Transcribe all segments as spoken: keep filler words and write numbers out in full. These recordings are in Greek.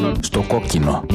Στο κόκκινο.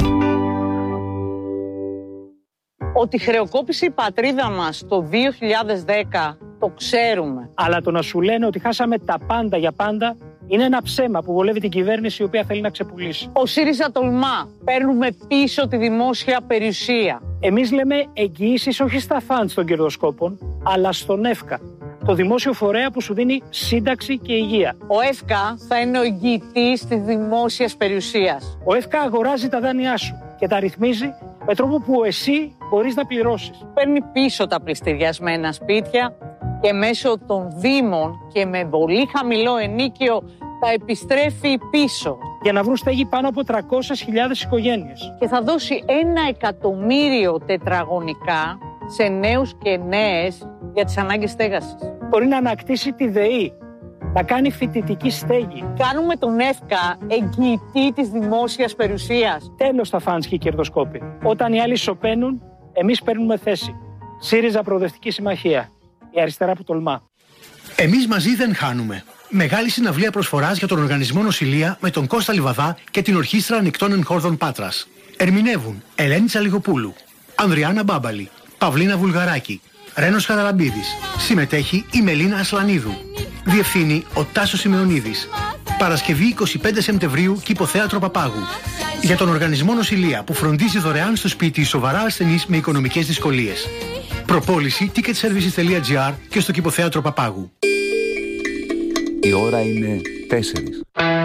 Ότι χρεοκόπησε η πατρίδα μας το δύο χιλιάδες δέκα, το ξέρουμε. Αλλά το να σου λένε ότι χάσαμε τα πάντα για πάντα είναι ένα ψέμα που βολεύει την κυβέρνηση η οποία θέλει να ξεπουλήσει. Ο ΣΥΡΙΖΑ τολμά. Παίρνουμε πίσω τη δημόσια περιουσία. Εμείς λέμε εγγυήσεις όχι στα φαντ των κερδοσκόπων, αλλά στον ΕΦΚΑ, το δημόσιο φορέα που σου δίνει σύνταξη και υγεία. Ο ΕΦΚΑ θα είναι ο εγγυητής της δημόσιας περιουσίας. Ο ΕΦΚΑ αγοράζει τα δάνειά σου και τα ρυθμίζει με τρόπο που εσύ μπορείς να πληρώσεις. Παίρνει πίσω τα πληστηριασμένα σπίτια και μέσω των δήμων και με πολύ χαμηλό ενίκιο τα επιστρέφει πίσω. Για να βρουν στέγη πάνω από τριακόσιες χιλιάδες οικογένειες. Και θα δώσει ένα εκατομμύριο τετραγωνικά σε νέους και νέες για τις ανάγκες στέγασης. Μπορεί να ανακτήσει τη ΔΕΗ, να κάνει φοιτητική στέγη. Κάνουμε τον ΕΦΚΑ εγγυητή της δημόσιας περιουσίας. Τέλος τα φαντς και οι κερδοσκόποι. Όταν οι άλλοι σωπαίνουν, εμείς παίρνουμε θέση. ΣΥΡΙΖΑ Προοδευτική Συμμαχία. Η αριστερά που τολμά. Εμείς μαζί δεν χάνουμε. Μεγάλη συναυλία προσφοράς για τον Οργανισμό Νοσηλεία με τον Κώστα Λιβαδά και την Ορχήστρα Ανοιχτών Εγχόρδων Πάτρας. Ερμηνεύουν Ελένη Τσαλιγοπούλου, Ανδριάννα Μπάμπαλη, Παυλίνα Βουλγαράκη, Ρένος Χαραλαμπίδης. Συμμετέχει η Μελίνα Ασλανίδου. Διευθύνει ο Τάσος Σημεωνίδης. Παρασκευή εικοστή πέμπτη Σεπτεμβρίου, Κηποθέατρο Παπάγου. Για τον Οργανισμό Νοσηλεία που φροντίζει δωρεάν στο σπίτι σοβαρά ασθενείς με οικονομικές δυσκολίες. Προπόληση ticket services τελεία gr και στο Κηποθέατρο Παπάγου. Η ώρα είναι τέσσερις.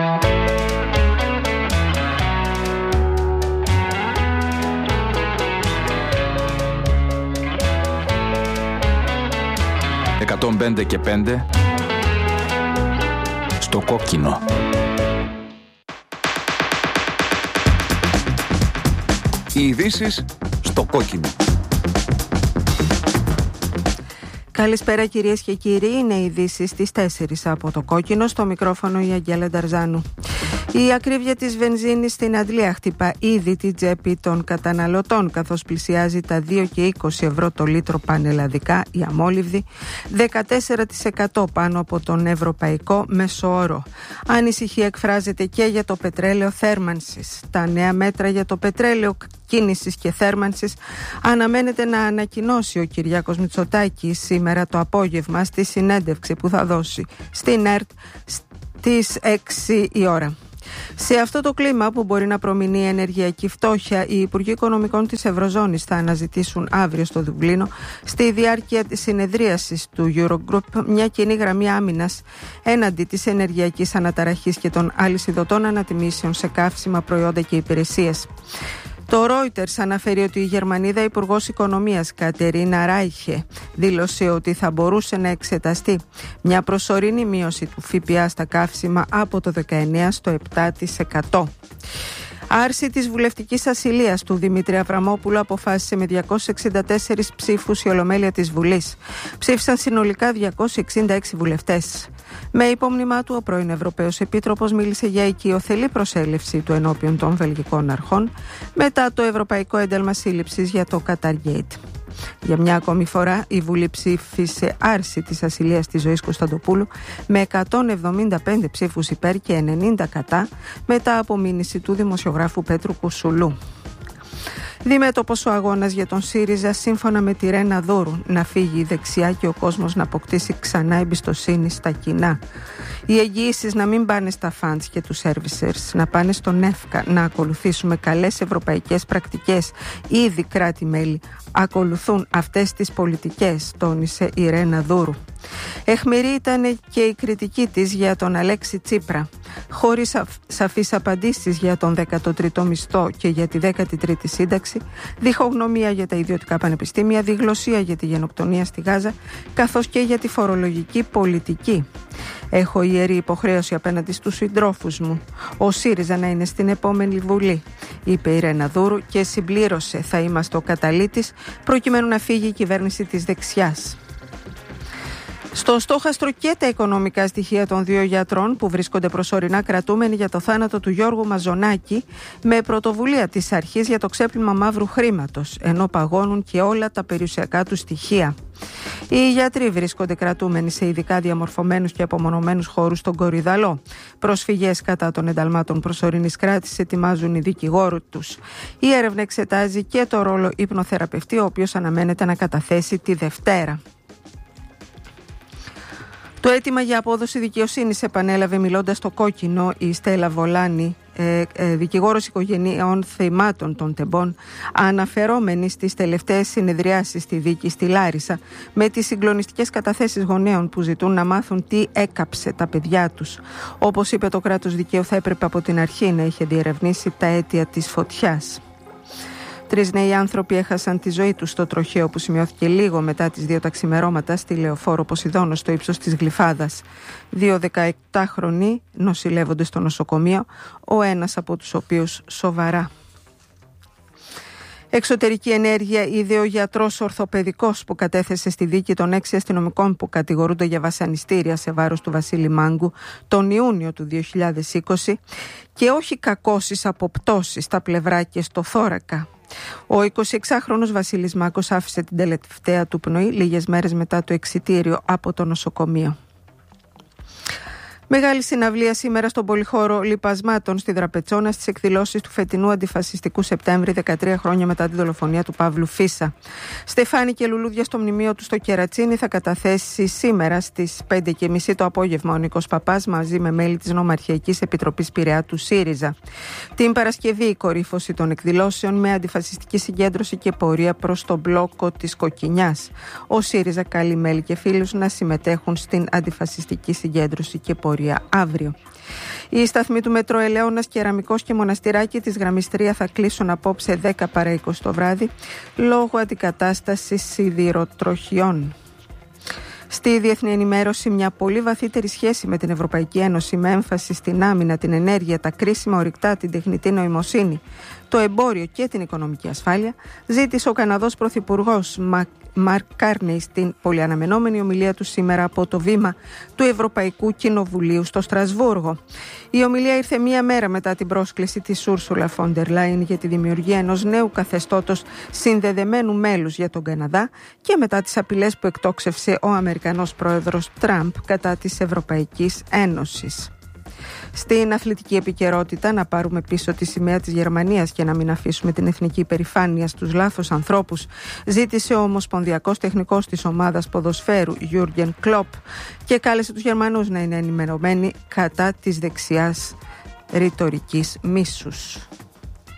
εκατόν πέντε και πέντε στο κόκκινο. Οι ειδήσεις στο κόκκινο. Καλησπέρα κυρίες και κύριοι, είναι οι ειδήσεις στις τέσσερις από το κόκκινο, στο μικρόφωνο η Αγγέλα Νταρζάνου. Η ακρίβεια της βενζίνης στην Αντλία χτυπά ήδη την τσέπη των καταναλωτών, καθώς πλησιάζει τα δύο και είκοσι ευρώ το λίτρο πανελλαδικά η αμόλυβδη, δεκατέσσερα τοις εκατό πάνω από τον ευρωπαϊκό μεσόωρο. Ανησυχία εκφράζεται και για το πετρέλαιο θέρμανσης. Τα νέα μέτρα για το πετρέλαιο κίνησης και θέρμανσης αναμένεται να ανακοινώσει ο Κυριάκος Μητσοτάκης σήμερα το απόγευμα στη συνέντευξη που θα δώσει στην ΕΡΤ στις έξι η ώρα. Σε αυτό το κλίμα που μπορεί να προμηνεί ενεργειακή φτώχεια, οι Υπουργοί Οικονομικών της Ευρωζώνης θα αναζητήσουν αύριο στο Δουβλίνο, στη διάρκεια της συνεδρίασης του Eurogroup, μια κοινή γραμμή άμυνας έναντι της ενεργειακής αναταραχής και των αλυσιδωτών ανατιμήσεων σε καύσιμα, προϊόντα και υπηρεσίες. Το Reuters αναφέρει ότι η Γερμανίδα Υπουργός Οικονομίας Κατερίνα Ράιχε δήλωσε ότι θα μπορούσε να εξεταστεί μια προσωρινή μείωση του ΦΠΑ στα καύσιμα από το δεκαεννέα στο επτά τοις εκατό. Άρση της βουλευτικής ασυλίας του Δημήτρη Αβραμόπουλου αποφάσισε με διακόσιους εξήντα τέσσερις ψήφους η Ολομέλεια της Βουλής. Ψήφισαν συνολικά διακόσιοι εξήντα έξι βουλευτές. Με υπόμνημά του, ο πρώην Ευρωπαίος Επίτροπος μίλησε για οικειοθελή προσέλευση του ενώπιον των βελγικών αρχών μετά το Ευρωπαϊκό Ένταλμα Σύλληψης για το Qatargate. Για μια ακόμη φορά, η Βουλή ψήφισε άρση της ασυλίας της Ζωής Κωνσταντοπούλου με εκατόν εβδομήντα πέντε ψήφους υπέρ και ενενήντα κατά, μετά από μήνυση του δημοσιογράφου Πέτρου Κουσουλού. Διμέτωπος ο αγώνας για τον ΣΥΡΙΖΑ, σύμφωνα με τη Ρένα Δούρου, να φύγει η δεξιά και ο κόσμος να αποκτήσει ξανά εμπιστοσύνη στα κοινά. Οι εγγυήσεις να μην πάνε στα funds και τους servicers, να πάνε στον ΕΦΚΑ, να ακολουθήσουμε καλές ευρωπαϊκές πρακτικές. Ήδη κράτη-μέλη ακολουθούν αυτές τις πολιτικές, τόνισε η Ρένα Δούρου. Αιχμηρή ήταν και η κριτική της για τον Αλέξη Τσίπρα. Χωρίς σαφείς απαντήσεις για τον δέκατο τρίτο μισθό και για τη δέκατη τρίτη σύνταξη, διχογνωμία για τα ιδιωτικά πανεπιστήμια, διγλωσία για τη γενοκτονία στη Γάζα, καθώς και για τη φορολογική πολιτική. Έχω ιερή υποχρέωση απέναντι στους συντρόφους μου, ο ΣΥΡΙΖΑ να είναι στην επόμενη Βουλή, είπε η Ρένα Δούρου και συμπλήρωσε, θα είμαστε ο καταλύτης προκειμένου να φύγει η κυβέρνηση της δεξιάς. Στο στόχαστρο και τα οικονομικά στοιχεία των δύο γιατρών που βρίσκονται προσωρινά κρατούμενοι για το θάνατο του Γιώργου Μαζονάκη με πρωτοβουλία της αρχής για το ξέπλυμα μαύρου χρήματος, ενώ παγώνουν και όλα τα περιουσιακά του στοιχεία. Οι γιατροί βρίσκονται κρατούμενοι σε ειδικά διαμορφωμένους και απομονωμένους χώρους στον Κορυδαλό. Προσφυγές κατά των ενταλμάτων προσωρινής κράτησης ετοιμάζουν οι δικηγόροι τους. Η έρευνα εξετάζει και το ρόλο υπνοθεραπευτή, ο οποίος αναμένεται να καταθέσει τη Δευτέρα. Το αίτημα για απόδοση δικαιοσύνης επανέλαβε μιλώντας στο Κόκκινο η Στέλλα Βολάνη, ε, ε, δικηγόρος οικογενειών θυμάτων των τεμπών, αναφερόμενη στις τελευταίες συνεδριάσεις στη δίκη στη Λάρισα, με τις συγκλονιστικές καταθέσεις γονέων που ζητούν να μάθουν τι έκαψε τα παιδιά τους. Όπως είπε, το κράτος δικαίου θα έπρεπε από την αρχή να είχε διερευνήσει τα αίτια της φωτιάς. Τρεις νέοι άνθρωποι έχασαν τη ζωή τους στο τροχαίο που σημειώθηκε λίγο μετά τις δύο τα ξημερώματα στη Λεωφόρο Ποσειδώνος στο ύψος της Γλυφάδας. Δύο δεκαεπτάχρονοι νοσηλεύονται στο νοσοκομείο, ο ένας από τους οποίους σοβαρά. Εξωτερική ενέργεια είδε ο γιατρός ορθοπαιδικός που κατέθεσε στη δίκη των έξι αστυνομικών που κατηγορούνται για βασανιστήρια σε βάρος του Βασίλη Μάγκου τον Ιούνιο του δύο χιλιάδες είκοσι και όχι κακώσεις από πτώσεις στα πλευρά και στο θώρακα. Ο εικοσιεξάχρονος Βασίλης Μάγκος άφησε την τελευταία του πνοή λίγες μέρες μετά το εξιτήριο από το νοσοκομείο. Μεγάλη συναυλία σήμερα στον πολυχώρο Λιπασμάτων στη Δραπετσόνα στις εκδηλώσεις του φετινού αντιφασιστικού Σεπτέμβρη, δεκατρία χρόνια μετά τη δολοφονία του Παύλου Φίσα. Στεφάνη και λουλούδια στο μνημείο του στο Κερατσίνι θα καταθέσει σήμερα στις πέντε και μισή το απόγευμα ο Νίκος Παπάς μαζί με μέλη της Νομαρχιακής Επιτροπής Πειραιά του ΣΥΡΙΖΑ. Την Παρασκευή η κορύφωση των εκδηλώσεων με αντιφασιστική συγκέντρωση και πορεία προς τον μπλόκο της Κοκκινιάς. Ο ΣΥΡΙΖΑ καλεί μέλη και φίλους να συμμετέχουν στην αντιφασιστική συγκέντρωση και πορεία αύριο. Οι σταθμοί του Μετρό Ελαιώνας, Κεραμικός και Μοναστηράκι της γραμμής τρία θα κλείσουν απόψε δέκα παρά είκοσι το βράδυ λόγω αντικατάστασης σιδηροτροχιών. Στη διεθνή ενημέρωση, μια πολύ βαθύτερη σχέση με την Ευρωπαϊκή Ένωση με έμφαση στην άμυνα, την ενέργεια, τα κρίσιμα ορυκτά, την τεχνητή νοημοσύνη, το εμπόριο και την οικονομική ασφάλεια, ζήτησε ο Καναδός Πρωθυπουργός Μαρκ Κάρνεϊ στην πολυαναμενόμενη ομιλία του σήμερα από το βήμα του Ευρωπαϊκού Κοινοβουλίου στο Στρασβούργο. Η ομιλία ήρθε μία μέρα μετά την πρόσκληση της Ούρσουλα Φόντερ Λάιν για τη δημιουργία ενός νέου καθεστώτος συνδεδεμένου μέλους για τον Καναδά και μετά τις απειλές που εκτόξευσε ο Αμερικανός πρόεδρος Τραμπ κατά της Ευρωπαϊκής Ένωσης. Στην αθλητική επικαιρότητα, να πάρουμε πίσω τη σημαία της Γερμανίας και να μην αφήσουμε την εθνική υπερηφάνεια στους λάθος ανθρώπους, ζήτησε ο ομοσπονδιακός τεχνικός της ομάδας ποδοσφαίρου Γιούργεν Κλοπ και κάλεσε τους Γερμανούς να είναι ενημερωμένοι κατά της δεξιάς ρητορικής μίσους.